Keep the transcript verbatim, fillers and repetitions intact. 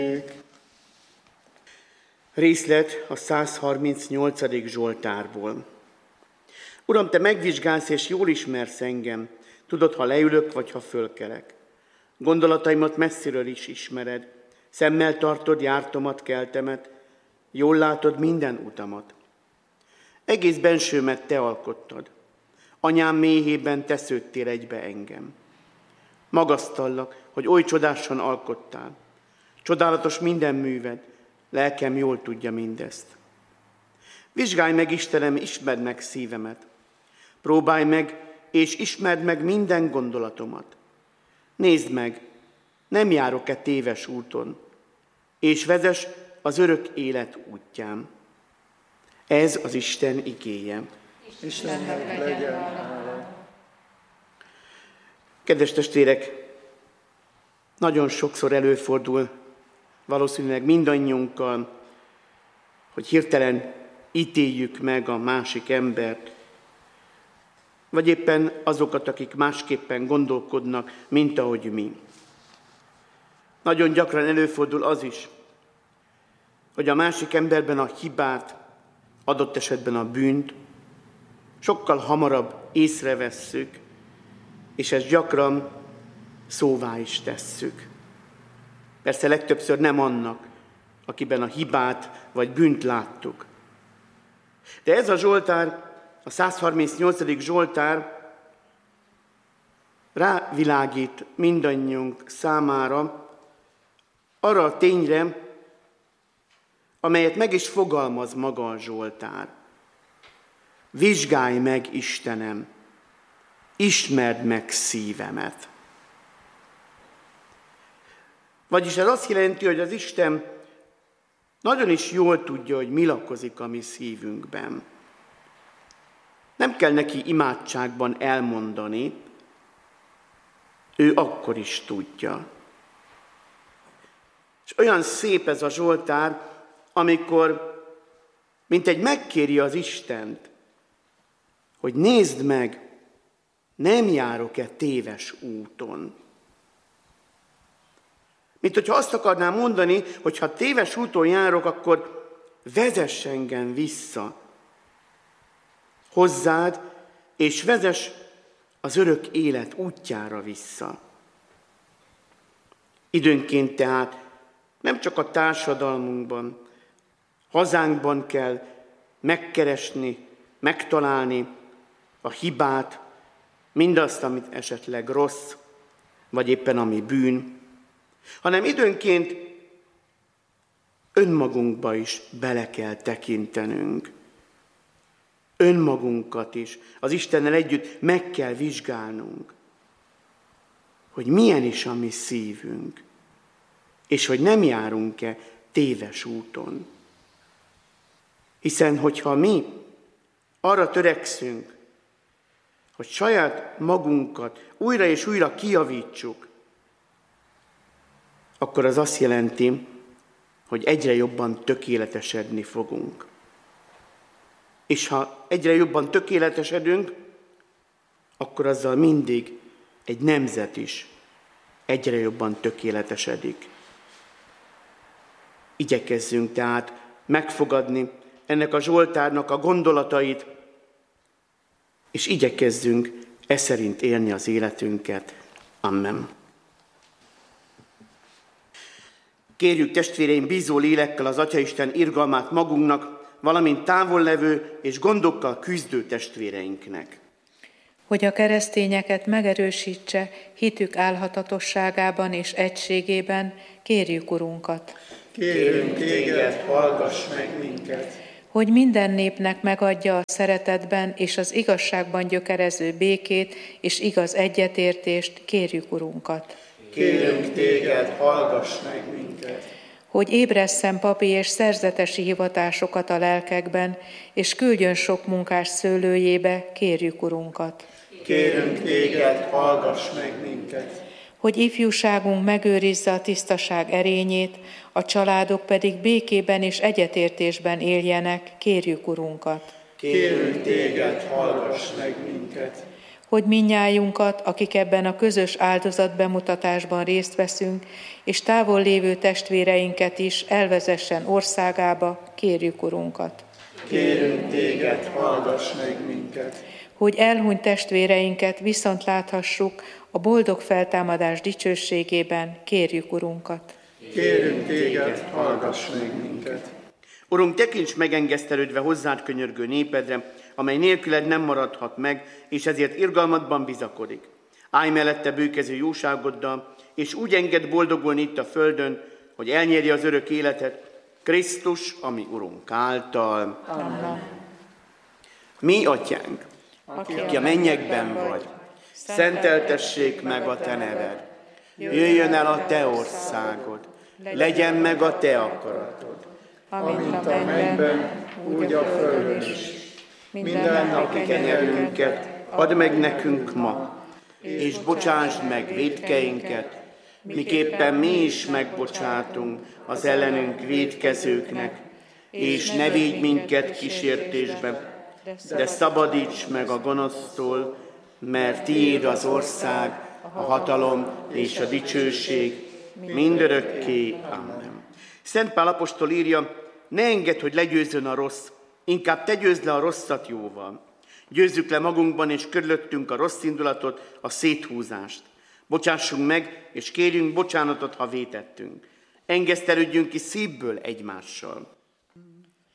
Részlet a százharmincnyolcadik Zsoltárból. Uram, te megvizsgálsz és jól ismersz engem, tudod, ha leülök vagy ha fölkelek. Gondolataimat messziről is ismered, szemmel tartod jártomat, keltemet, jól látod minden utamat. Egész bensőmet te alkottad, anyám méhében te szőttél egybe engem. Magasztallak, hogy oly csodásan alkottál, csodálatos minden műved, lelkem jól tudja mindezt. Vizsgálj meg, Istenem, ismerd meg szívemet. Próbálj meg, és ismerd meg minden gondolatomat. Nézd meg, nem járok-e téves úton, és vezess az örök élet útján. Ez az Isten igéje. Istennek legyen hála. Kedves testvérek, nagyon sokszor előfordul, valószínűleg mindannyiunkkal, hogy hirtelen ítéljük meg a másik embert, vagy éppen azokat, akik másképpen gondolkodnak, mint ahogy mi. Nagyon gyakran előfordul az is, hogy a másik emberben a hibát, adott esetben a bűnt sokkal hamarabb észrevesszük, és ezt gyakran szóvá is tesszük. Persze legtöbbször nem annak, akiben a hibát vagy bűnt láttuk. De ez a Zsoltár, a százharmincnyolcadik Zsoltár rávilágít mindannyiunk számára arra a tényre, amelyet meg is fogalmaz maga a Zsoltár. Vizsgálj meg, Istenem, ismerd meg szívemet. Vagyis ez azt jelenti, hogy az Isten nagyon is jól tudja, hogy mi lakozik a mi szívünkben. Nem kell neki imádságban elmondani, ő akkor is tudja. És olyan szép ez a Zsoltár, amikor mintegy megkéri az Istent, hogy nézd meg, nem járok-e téves úton. Mint hogyha azt akarnám mondani, hogy ha téves úton járok, akkor vezess engem vissza hozzád, és vezess az örök élet útjára vissza. Időnként tehát nem csak a társadalmunkban, hazánkban kell megkeresni, megtalálni a hibát, mindazt, amit esetleg rossz, vagy éppen ami bűn, hanem időnként önmagunkba is bele kell tekintenünk. Önmagunkat is, az Istennel együtt meg kell vizsgálnunk, hogy milyen is a mi szívünk, és hogy nem járunk-e téves úton. Hiszen, hogyha mi arra törekszünk, hogy saját magunkat újra és újra kijavítsuk, akkor az azt jelenti, hogy egyre jobban tökéletesedni fogunk. És ha egyre jobban tökéletesedünk, akkor azzal mindig egy nemzet is egyre jobban tökéletesedik. Igyekezzünk tehát megfogadni ennek a Zsoltárnak a gondolatait, és igyekezzünk e szerint élni az életünket. Amen. Kérjük testvéreim bízó lélekkel az Atyaisten irgalmát magunknak, valamint távollevő és gondokkal küzdő testvéreinknek. Hogy a keresztényeket megerősítse hitük álhatatosságában és egységében, kérjük Urunkat. Kérünk téged, hallgass meg minket. Hogy minden népnek megadja a szeretetben és az igazságban gyökerező békét és igaz egyetértést, kérjük Urunkat. Kérünk téged, hallgass meg minket. Hogy ébresszen papi és szerzetesi hivatásokat a lelkekben, és küldjön sok munkás szőlőjébe, kérjük Urunkat. Kérünk téged, hallgass meg minket. Hogy ifjúságunk megőrizze a tisztaság erényét, a családok pedig békében és egyetértésben éljenek, kérjük Urunkat. Kérünk téged, hallgass meg minket. hogy minnyájunkat, akik ebben a közös áldozatbemutatásban részt veszünk, és távol lévő testvéreinket is elvezessen országába, kérjük Urunkat. Kérünk téged, hallgass meg minket. Hogy elhunyt testvéreinket viszont láthassuk a boldog feltámadás dicsőségében, kérjük Urunkat. Kérünk téged, hallgass meg minket. Urunk, tekints megengesztelődve hozzád könyörgő népedre, amely nélküled nem maradhat meg, és ezért irgalmadban bizakodik. Állj mellette bőkező jóságoddal, és úgy engedd boldogulni itt a földön, hogy elnyerje az örök életet, Krisztus, ami Urunk által. Amen. Mi, Atyánk, aki a mennyekben vagy, szenteltessék meg a te neved. Jöjjön el a te országod, legyen meg a te akaratod. Amint a mennyben, úgy a földön is. Minden napi kenyerünket add meg nekünk ma, és bocsásd meg vétkeinket, miképpen mi is megbocsátunk az ellenünk vétkezőknek, és ne védj minket kísértésbe, de szabadíts meg a gonosztól, mert tiéd az ország, a hatalom és a dicsőség mindörökké. Amen. Szent Pál apostol írja, ne engedd, hogy legyőzzön a rossz, inkább te győzd le a rosszat jóval. Győzzük le magunkban és körülöttünk a rossz indulatot, a széthúzást. Bocsássunk meg, és kérjünk bocsánatot, ha vétettünk. Engesztelődjünk ki szívből egymással.